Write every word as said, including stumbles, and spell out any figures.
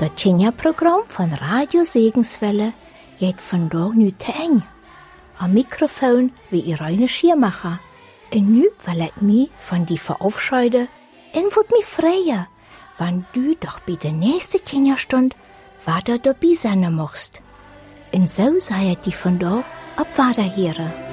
Das Kinderprogramm von Radio Segenswelle geht von da nu te eng. Am Mikrofon wie Irene Schiermacher. Und nu will ich mich von die verabscheiden und würd mich freuen, wenn du doch bei der nächsten Kinderstunde weiter dabei sein machst. Und so sei ich die von da ab weiter hören.